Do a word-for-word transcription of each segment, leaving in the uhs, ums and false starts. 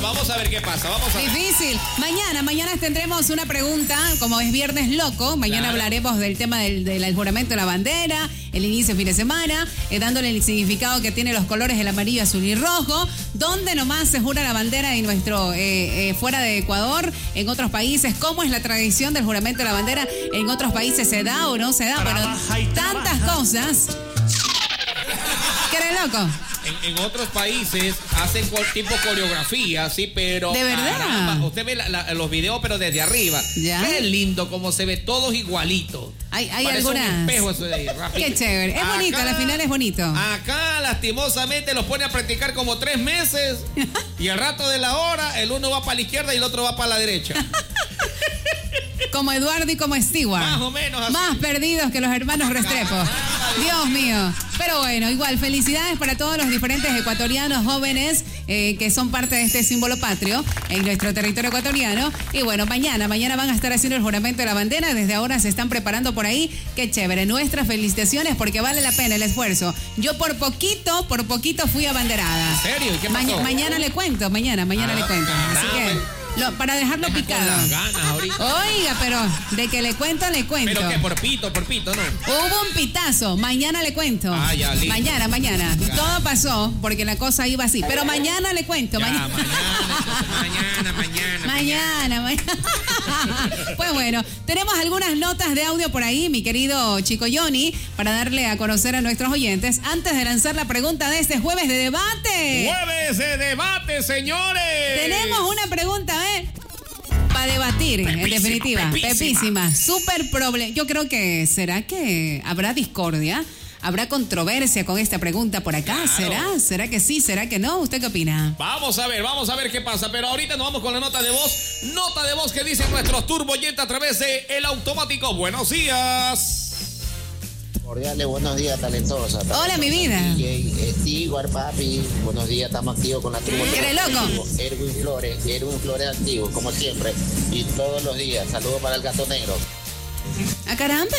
vamos a ver qué pasa, vamos a ver. Difícil. Mañana, mañana tendremos una pregunta, como es Viernes Loco, mañana claro. hablaremos del tema del, del juramento de la bandera, el inicio de fin de semana, eh, dándole el significado que tiene los colores del amarillo, azul y rojo, donde nomás se jura la bandera en nuestro, eh, eh, fuera de Ecuador, en otros países, cómo es la tradición del juramento de la bandera, en otros países se da o no se da, pero tantas cosas. ¿Qué eres loco? En, en otros países hacen tipo coreografía, sí, pero... ¿De verdad? Caramba, usted ve la, la, los videos, pero desde arriba. ¿Ya? Qué lindo como se ve todos igualitos. Hay, hay Parece algunas... un espejo eso de ahí, rápido. Qué chévere. Es acá, bonito, la final es bonito. Acá, lastimosamente, los pone a practicar como tres meses y al rato de la hora, el uno va para la izquierda y el otro va para la derecha. Como Eduardo y como Stewart. Más o menos así. Más perdidos que los hermanos Restrepo. Dios mío. Pero bueno, igual, felicidades para todos los diferentes ecuatorianos jóvenes eh, que son parte de este símbolo patrio en nuestro territorio ecuatoriano. Y bueno, mañana, mañana van a estar haciendo el juramento de la bandera. Desde ahora se están preparando por ahí. Qué chévere. Nuestras felicitaciones porque vale la pena el esfuerzo. Yo por poquito, por poquito fui abanderada. ¿En serio? ¿Y qué pasó? Ma- mañana le cuento, mañana, mañana ah, le cuento. Así que... Lo, para dejarlo Deja picado. Las ganas ahorita. Oiga, pero de que le cuento, le cuento. Pero que por pito, por pito, ¿no? Hubo un pitazo. Mañana le cuento. Ah, ya, listo. Mañana, mañana. Ya. Todo pasó porque la cosa iba así. Pero mañana le cuento. Ya, mañana. Mañana, mañana, mañana. Mañana, mañana. Pues bueno, tenemos algunas notas de audio por ahí, mi querido Chico Johnny, para darle a conocer a nuestros oyentes antes de lanzar la pregunta de este jueves de debate. ¡Jueves de debate, señores! Tenemos una pregunta, ¿eh? Para debatir, pepísima, en definitiva. Pepísima. Pepísima. Súper problema. Yo creo que, ¿será que habrá discordia? ¿Habrá controversia con esta pregunta por acá? Claro. ¿Será? ¿Será que sí? ¿Será que no? ¿Usted qué opina? Vamos a ver, vamos a ver qué pasa. Pero ahorita nos vamos con la nota de voz. Nota de voz que dicen nuestros turboyentes a través de El Automático. Buenos días. Cordiales, buenos días, talentosa. talentosa. Hola, mi vida. D J Stewart, papi. Buenos días, estamos activos con la turbo. ¿Eres loco? Erwin Flores, Erwin Flores activo, como siempre. Y todos los días. Saludos para el gato negro. ¿Ah, caramba?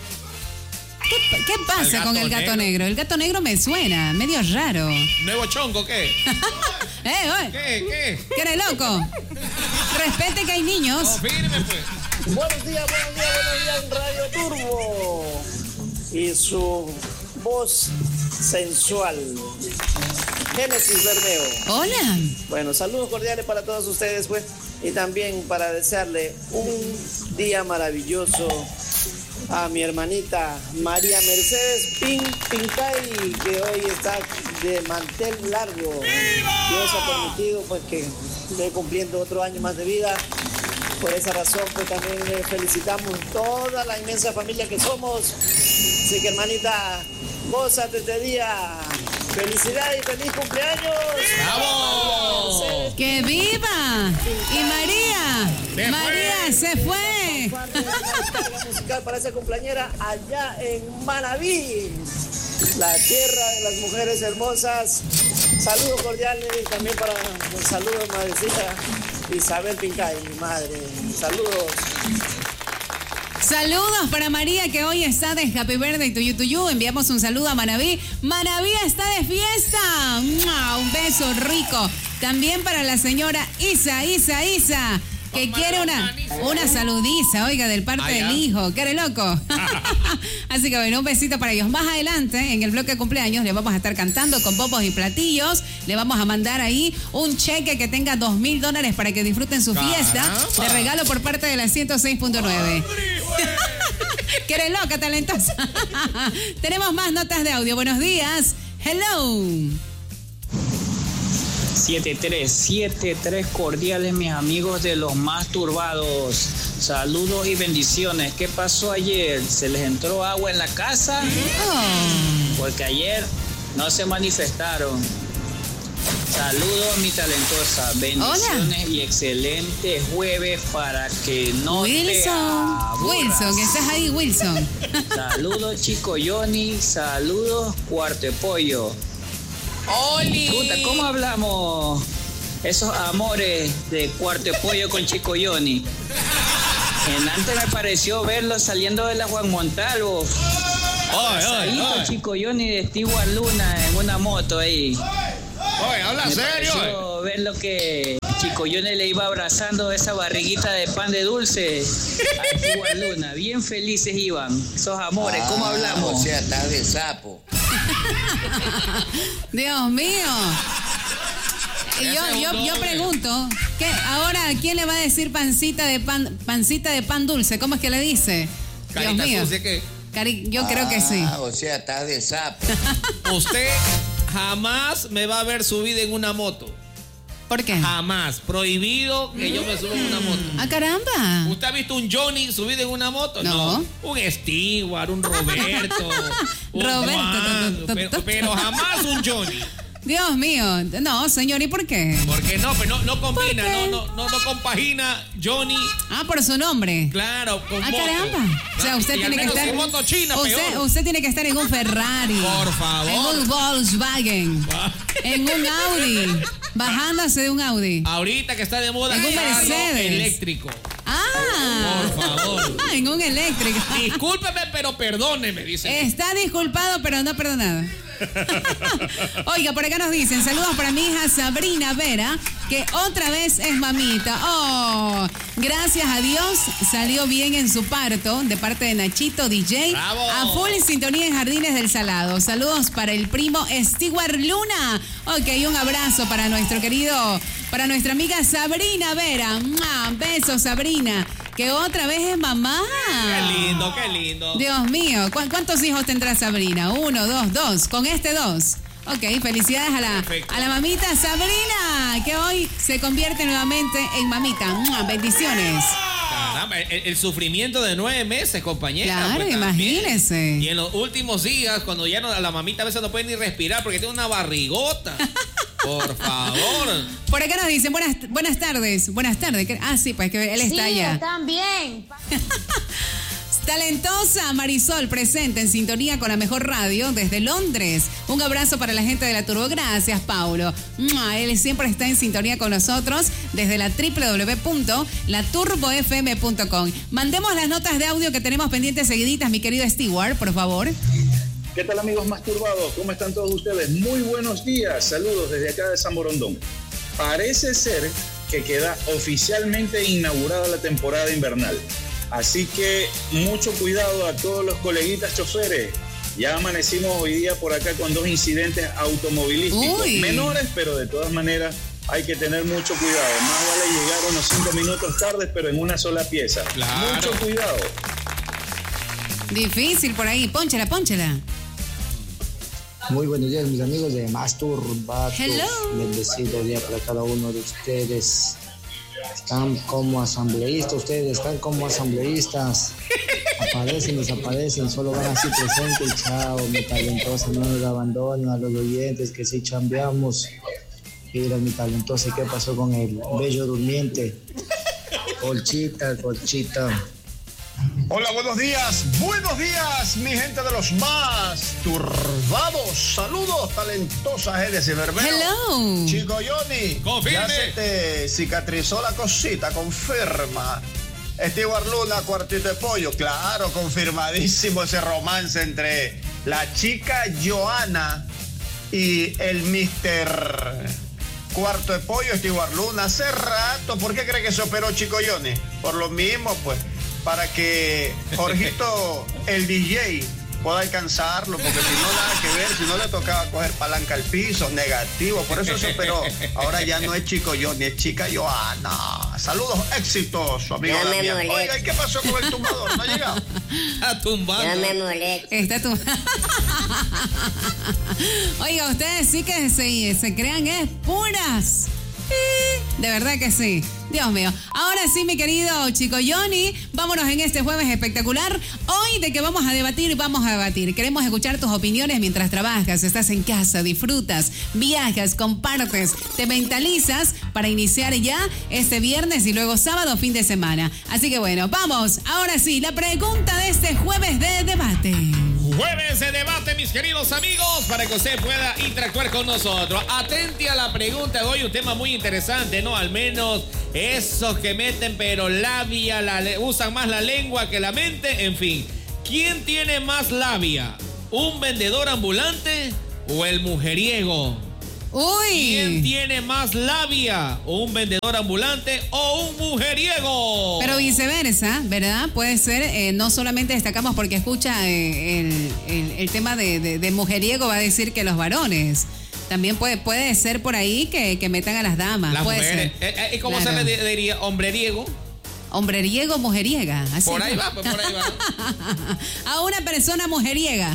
¿Qué, qué pasa el con el gato negro? negro? El gato negro me suena, medio raro. ¿Nuevo chongo qué? ¿Eh, oye? ¿Qué, qué? ¿Qué eres loco? Respete que hay niños. Confirme, pues. Buenos días, buenos días, buenos días, Radio Turbo. Y su voz sensual, Génesis Bermeo. Hola. Bueno, saludos cordiales para todos ustedes, pues, y también para desearle un día maravilloso a mi hermanita María Mercedes Pin Pincay, que hoy está de mantel largo. ¡Viva! Dios ha permitido, pues, que esté cumpliendo otro año más de vida. Por esa razón, pues también le felicitamos toda la inmensa familia que somos. Así que, hermanita, gózate este día. Felicidades y feliz cumpleaños. ¡Bravo! ¡Que viva! Y María, se María fue. se fue. Musical para esa cumpleañera allá en Manabí, la tierra de las mujeres hermosas. Saludos cordiales también para un saludo, madrecita Isabel Pincay, mi madre. Saludos. Saludos para María, que hoy está de Happy Birthday to you, to you. Enviamos un saludo a Manabí. Manabí está de fiesta. Un beso rico. También para la señora Isa, Isa, Isa, que quiere una, una saludiza, oiga, del parte Ay, del hijo. ¿Qué eres loco? Así que bueno, un besito para ellos. Más adelante, en el bloque de cumpleaños, le vamos a estar cantando con popos y platillos. Le vamos a mandar ahí un cheque que tenga dos mil dólares para que disfruten su fiesta. De regalo por parte de la ciento seis punto nueve. ¿Qué eres loca, talentosa? Tenemos más notas de audio. Buenos días. Hello. siete tres siete tres cordiales, mis amigos de los más turbados. Saludos y bendiciones. ¿Qué pasó ayer? ¿Se les entró agua en la casa? Oh. Porque ayer no se manifestaron. Saludos, mi talentosa. Bendiciones. Hola. Y excelente jueves para que no Wilson. te aburras. Wilson, que estás ahí, Wilson. Saludos, Chico Johnny. Saludos, Cuarto de Pollo. ¡Oli! Puta, ¿cómo hablamos esos amores de Cuarto de Pollo con Chico Johnny? En antes me pareció verlo saliendo de la Juan Montalvo. ¡Ay, ay, ay! Chico Johnny de Stewart Luna en una moto ahí. Oye, habla me serio. pareció a ver lo que Chico Yone le iba abrazando esa barriguita de pan de dulce a Antigua Luna. Bien felices iban, esos amores, ah, ¿cómo hablamos? O sea, está de sapo. Dios mío. Yo, yo, yo pregunto, ¿qué, ahora quién le va a decir pancita de pan, pancita de pan dulce? ¿Cómo es que le dice? Carita Dios mío. Sucia, ¿qué? Cari, yo ah, creo que sí. O sea, está de sapo. Usted jamás me va a ver subida en una moto. ¿Por qué? Jamás. Prohibido que yo me suba en una moto. ¡Ah, caramba! ¿Usted ha visto un Johnny subido en una moto? No. No. Un Stewart, un Roberto. un Roberto. Juan, Tu, tu, tu, pero, tu. pero jamás un Johnny. Dios mío. No, señor, ¿y por qué? Porque no, pero no, no combina, ¿Por qué? no, no, no, no compagina Johnny. Ah, por su nombre. Claro, con Ah, moto. caramba. O sea, usted Y tiene al que menos estar. en moto china, usted, peor. usted tiene que estar en un Ferrari. Por favor. En un Volkswagen. En un Audi. Bajándose de un Audi. Ahorita que está de moda En un carro Mercedes. eléctrico. Ah. Por favor. En un eléctrico. Discúlpeme, pero perdóneme, dice. Está disculpado, pero no perdonado. Oiga, por acá nos dicen, saludos para mi hija Sabrina Vera, que otra vez es mamita. Oh, gracias a Dios salió bien en su parto, de parte de Nachito D J. ¡Bravo! A full en sintonía en Jardines del Salado. Saludos para el primo Stewart Luna. Ok, un abrazo para nuestro querido, para nuestra amiga Sabrina Vera. ¡Mua! Besos, Sabrina, que otra vez es mamá. Qué lindo, qué lindo. Dios mío, ¿cu- ¿cuántos hijos tendrá Sabrina? Uno, dos, dos. Con este dos. Ok, felicidades a la, a la mamita Sabrina, que hoy se convierte nuevamente en mamita. ¡Mua! Bendiciones. Caramba, el, el sufrimiento de nueve meses, compañera. Claro, pues, también. imagínese. Y en los últimos días, cuando ya no, la mamita a veces no puede ni respirar porque tiene una barrigota. Por favor. Por acá nos dicen, buenas, buenas tardes. Buenas tardes. Ah, sí, pues que él está Sí, allá. están bien. Talentosa Marisol, presente en sintonía con la mejor radio desde Londres. Un abrazo para la gente de la Turbo. Gracias, Paulo. ¡Mua! Él siempre está en sintonía con nosotros desde la doble u doble u doble u punto la turbo f m punto com. Mandemos las notas de audio que tenemos pendientes seguiditas, mi querido Stewart, por favor. ¿Qué tal, amigos masturbados? ¿Cómo están todos ustedes? Muy buenos días. Saludos desde acá de San Borondón. Parece ser que queda oficialmente inaugurada la temporada invernal. Así que mucho cuidado a todos los coleguitas choferes. Ya amanecimos hoy día por acá con dos incidentes automovilísticos. Uy. Menores, pero de todas maneras hay que tener mucho cuidado. Más vale llegar unos cinco minutos tarde, pero en una sola pieza. Claro. Mucho cuidado. Difícil por ahí. Pónchela, pónchela. Muy buenos días, mis amigos de Masturbados. Hello. Bendecido día para cada uno de ustedes. Están como asambleístas, ustedes están como asambleístas. Aparecen, desaparecen, solo van así presentes. Chao, mi talentosa, no nos abandonen a los oyentes que sí chambeamos. Mira, mi talentosa, ¿qué pasó con el bello durmiente? Colchita, colchita. Hola, buenos días, buenos días, mi gente de los más turbados. Saludos, talentosa G D C Verbeo. Hello. Chico Johnny, Confirme. ya se te cicatrizó la cosita, confirma. Stewart Luna, cuartito de pollo, claro, confirmadísimo ese romance entre la chica Joana y el mister Cuarto de pollo, Stewart Luna, hace rato. ¿Por qué cree que se operó Chico Johnny? Por lo mismo, pues, para que Jorgito, el D J, pueda alcanzarlo, porque si no, nada que ver, si no le tocaba coger palanca al piso, negativo, por eso se operó. Ahora ya no es Chico Johnny, es chica Joana. Saludos, éxitos, su amigo Ya me Damián. molesta. Oiga, ¿y qué pasó con el tumbador? ¿No ha llegado? Está tumbando. Ya me molesta. Está tu... Oiga, ustedes sí que se, se crean es puras. Sí, de verdad que sí. Dios mío. Ahora sí, mi querido Chico Johnny, vámonos en este jueves espectacular. Hoy, ¿de qué vamos a debatir? Vamos a debatir. Queremos escuchar tus opiniones mientras trabajas, estás en casa, disfrutas, viajas, compartes, te mentalizas para iniciar ya este viernes y luego sábado, fin de semana. Así que bueno, vamos. Ahora sí, la pregunta de este jueves de debate. Jueves de debate, mis queridos amigos, para que usted pueda interactuar con nosotros. Atente a la pregunta de hoy, un tema muy interesante, ¿no? Al menos esos que meten pero labia, la, usan más la lengua que la mente, en fin. ¿Quién tiene más labia? ¿Un vendedor ambulante o el mujeriego? Uy. ¿Quién tiene más labia? ¿Un vendedor ambulante o un mujeriego? Pero viceversa, ¿verdad? Puede ser, eh, no solamente destacamos porque escucha eh, el, el, el tema de, de, de mujeriego, va a decir que los varones. También puede, puede ser por ahí que, que metan a las damas. Las puede mujeres. ser. Eh, eh, ¿Cómo Claro. se le diría? ¿Hombreriego? Hombreriego, mujeriega. Así. Por ahí va, pues por ahí va. A una persona mujeriega.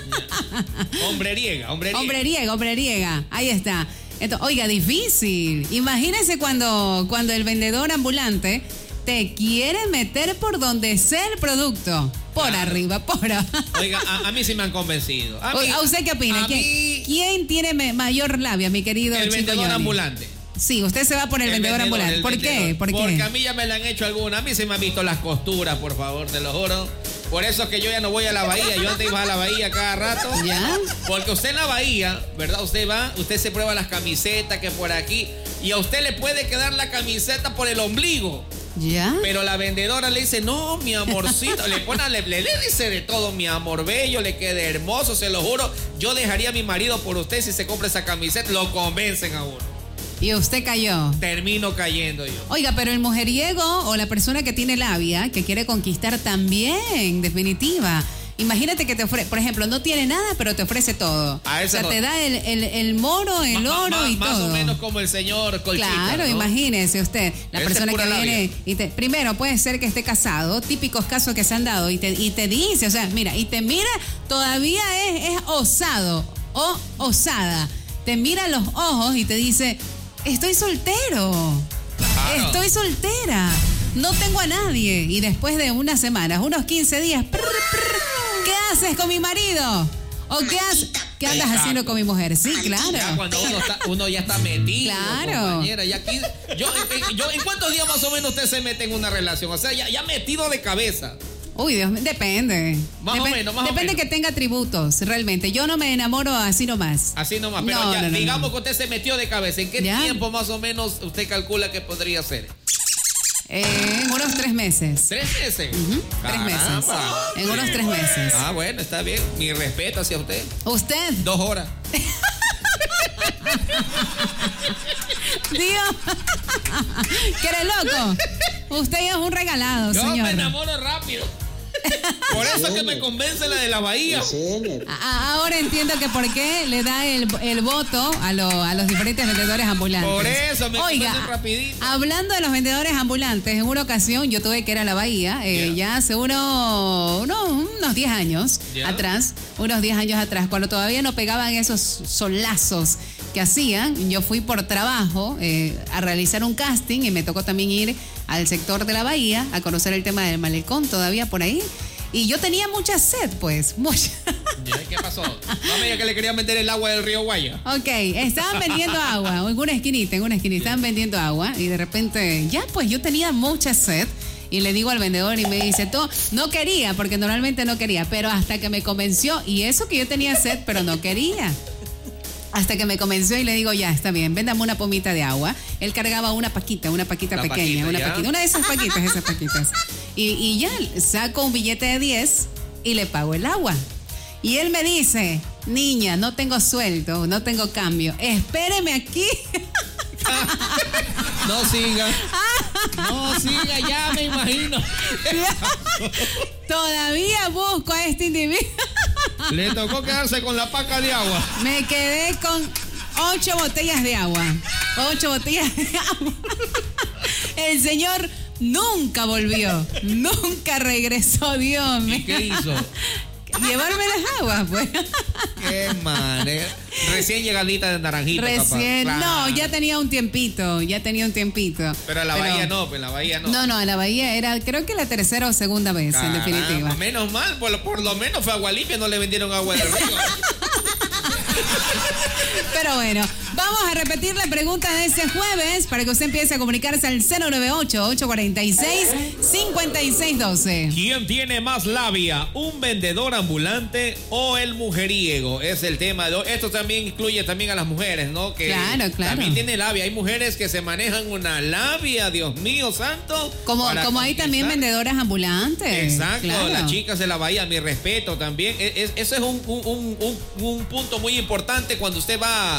Hombreriega, hombreriega. Hombreriega, hombreriega. Ahí está. Entonces, oiga, difícil. Imagínese cuando, cuando el vendedor ambulante te quiere meter por donde sea el producto. Por Claro. arriba, por abajo. Oiga, a, a mí sí me han convencido. A, mí, ¿A usted qué opina? a ¿Quién, mí, quién tiene me- mayor labia, mi querido el Chico vendedor Johnny? ambulante. Sí, usted se va por el, El vendedor, vendedor, ambulante. el ¿Por qué? vendedor. ¿Por Porque qué? a mí ya me la han hecho alguna. A mí se me han visto las costuras, por favor, te lo juro. Por eso es que yo ya no voy a la bahía. Yo antes iba a la bahía cada rato. ¿Ya? Porque usted en la bahía, ¿verdad? Usted va, usted se prueba las camisetas que por aquí. Y a usted le puede quedar la camiseta por el ombligo. ¿Ya? Pero la vendedora le dice, no, mi amorcito. Le pone, le, le, le dice de todo, mi amor bello, le queda hermoso, se lo juro. Yo dejaría a mi marido por usted si se compra esa camiseta. Lo convencen a uno. Y usted cayó. Termino cayendo yo. Oiga, pero el mujeriego o la persona que tiene labia, que quiere conquistar también, en definitiva. Imagínate que te ofrece, por ejemplo, no tiene nada, pero te ofrece todo. A O ese sea, no- te da el, el, el moro, el Ma- oro ma- y más todo. o menos como el señor Colchita, Claro, ¿no? imagínese usted, la Ese persona es que pura viene labia. y te, primero puede ser que esté casado, típicos casos que se han dado, y te, y te dice, o sea, mira, y te mira, todavía es, es osado o osada, te mira a los ojos y te dice, estoy soltero, Claro. estoy soltera, no tengo a nadie, y después de unas semanas, unos quince días, prr, prr, ¿qué haces con mi marido? ¿O qué, has- qué andas Exacto. haciendo con mi mujer? Sí, Ya claro. cuando uno, está, uno ya está metido, Claro. compañera. Y aquí, yo, en- yo, ¿en cuántos días más o menos usted se mete en una relación? O sea, ya, ya metido de cabeza. Uy, Dios mío, depende. Más o Depe- menos, más o Depende menos. que tenga atributos, realmente. Yo no me enamoro así nomás. Así nomás. Pero No, ya, no, no, digamos no. que usted se metió de cabeza. ¿En qué ¿Ya? tiempo más o menos usted calcula que podría ser? Eh, en unos tres meses. ¿Tres meses? Ujú, tres meses. Caramba. En unos tres meses. Ah, bueno, está bien. Mi respeto hacia usted. ¿Usted? Dos horas. Dios. ¿Que eres loco? Usted es un regalado, Yo señor. me enamoro rápido. Por eso es que me convence la de la bahía. A- a- Ahora entiendo que por qué le da el, el voto a, lo- a los diferentes vendedores ambulantes. Por eso me Oiga, convence rapidito. hablando de los vendedores ambulantes, en una ocasión yo tuve que ir a la bahía, eh, Ya. ya hace uno, uno- unos diez años Ya. atrás, unos diez años atrás, cuando todavía no pegaban esos solazos que hacían. Yo fui por trabajo eh, a realizar un casting y me tocó también ir al sector de la bahía a conocer el tema del malecón todavía por ahí. Y yo tenía mucha sed, pues, mucha. Ya, ¿qué pasó? No me diga que le quería meter el agua del río Guaya. Ok, estaban vendiendo agua, en una esquinita, en una esquinita, estaban vendiendo agua y de repente, ya pues yo tenía mucha sed y le digo al vendedor y me dice, todo, no quería, porque normalmente no quería, pero hasta que me convenció, y eso que yo tenía sed, pero no quería. Hasta que me convenció y le digo, ya, está bien, véndame una pomita de agua. Él cargaba una paquita, una paquita La pequeña, paquita, una ¿ya? paquita, una de esas paquitas, esas paquitas. Y, y ya, saco un billete de diez y le pago el agua. Y él me dice, niña, no tengo sueldo, no tengo cambio, espéreme aquí. No siga. No siga, ya me imagino. Todavía busco a este individuo. Le tocó quedarse con la paca de agua. Me quedé con ocho botellas de agua. Ocho botellas de agua. El señor nunca volvió. Nunca regresó, Dios mío. ¿Y qué hizo? Llevarme las aguas, pues. Qué manera. Recién llegadita de naranjito, Recién. capaz. No, Claro. ya tenía un tiempito. Ya tenía un tiempito. Pero en la Pero- bahía no, pues en la bahía no. No, no, a la bahía era, creo que la tercera o segunda vez, Caramba, en definitiva. menos mal, por, por lo menos fue agua limpia, no le vendieron agua del río. Pero bueno, vamos a repetir la pregunta de este jueves para que usted empiece a comunicarse al cero nueve ocho, ocho cuatro seis, cinco seis uno dos. ¿Quién tiene más labia? ¿Un vendedor ambulante o el mujeriego? Es el tema de hoy. Esto también incluye también a las mujeres, ¿no? Que Claro, claro. también tiene labia. Hay mujeres que se manejan una labia, Dios mío santo. Como, para como hay también conquistar. vendedoras ambulantes. Exacto, claro. las chicas de la bahía, mi respeto también. Es, es- ese es un, un, un, un- un punto muy importante cuando usted va a,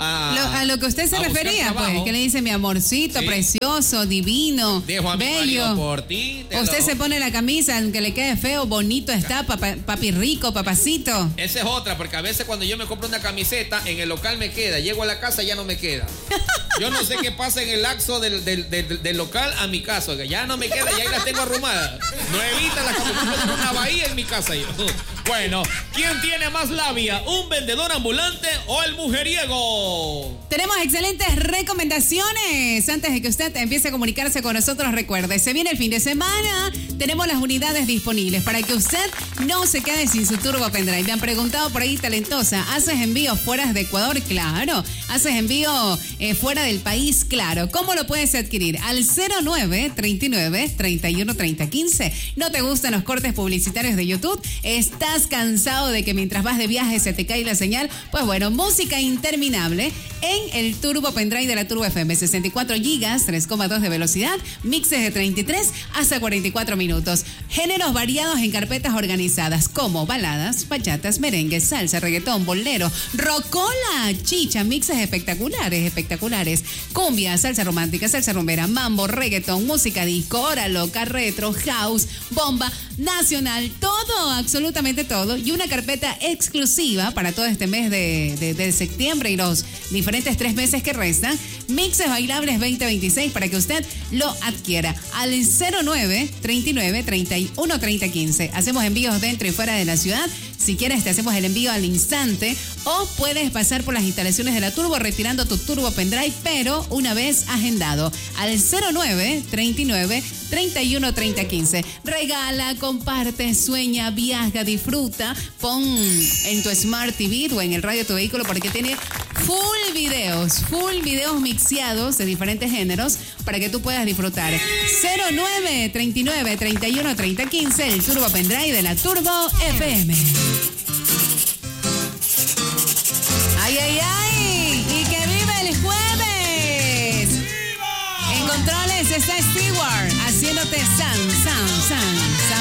a, lo, a lo que usted se refería, pues, que le dice mi amorcito, ¿sí? Precioso, divino, dejo a mi bello. por ti. Usted lo... se pone la camisa, aunque le quede feo, bonito está, papa, papi rico, papacito. Esa es otra, porque a veces cuando yo me compro una camiseta, en el local me queda, llego a la casa ya no me queda. Yo no sé qué pasa en el lapso del, del, del, del local a mi casa, que ya no me queda, ya ahí las tengo arrumadas. No evita la camiseta de una bahía en mi casa yo. Bueno, ¿quién tiene más labia? ¿Un vendedor ambulante o el mujeriego? Tenemos excelentes recomendaciones. Antes de que usted empiece a comunicarse con nosotros, recuerde, se viene el fin de semana, tenemos las unidades disponibles para que usted no se quede sin su turbo pendrive. Me han preguntado por ahí, talentosa, ¿haces envíos fuera de Ecuador? Claro. ¿Haces envío eh, fuera del país? Claro. ¿Cómo lo puedes adquirir? Al cero nueve, treinta y nueve, treinta y uno, treinta, quince. ¿No te gustan los cortes publicitarios de YouTube? ¿Estás cansado de que mientras vas de viaje se te cae la señal? Pues bueno, música interminable en el turbo pendrive de la Turbo F M. sesenta y cuatro gigas, tres coma dos de velocidad, mixes de treinta y tres hasta cuarenta y cuatro minutos. Géneros variados en carpetas organizadas como baladas, bachatas, merengues, salsa, reggaetón, bolero, rocola, chicha, mixes espectaculares, espectaculares. Cumbia, salsa romántica, salsa rumbera, mambo, reggaetón, música disco, hora loca, retro, house, bomba, nacional, todo, absolutamente todo. Y una carpeta exclusiva para todo este mes de, de, de septiembre y los diferentes tres meses que restan. Mixes bailables veinte veintiséis para que usted lo adquiera al cero nueve, treinta y nueve, treinta y uno, treinta, quince. Hacemos envíos dentro y fuera de la ciudad. Si quieres, te hacemos el envío al instante o puedes pasar por las instalaciones de la Turbo retirando tu Turbo Pendrive, pero una vez agendado al cero nueve, treinta y nueve, treinta y uno, treinta, quince. Regala, comparte, sueña, viaja, disfruta. Pon en tu Smart T V o en el radio de tu vehículo porque tiene full videos, full videos mixeados de diferentes géneros para que tú puedas disfrutar. cero nueve, treinta y nueve, treinta y uno, treinta, quince, el Turbo Pendrive de la Turbo F M. ¡Ay, ay, ay! ¡Y que vive el jueves! ¡Viva! En controles está Stewart haciéndote san, san, san, san.